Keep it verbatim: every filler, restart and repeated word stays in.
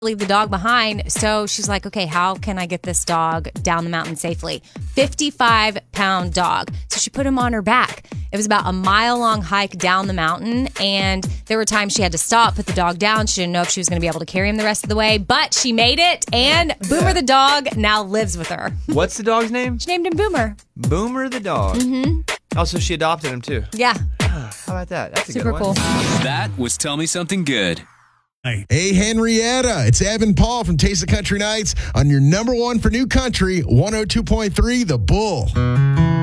leave the dog behind. So she's like, okay, how can I get this dog down the mountain safely? fifty-five pound dog. So she put him on her back. It was about a mile long hike down the mountain. And there were times she had to stop, put the dog down. She didn't know if she was going to be able to carry him the rest of the way, but she made it. And Boomer the dog now lives with her. What's the dog's name? She named him Boomer. Boomer the dog. Mm-hmm. Oh, so she adopted him too. Yeah. How about that? That's a Super good one. cool. That was Tell Me Something Good. Hey, Henrietta, it's Evan Paul from Taste of Country Nights on your number one for new country, one oh two point three The Bull.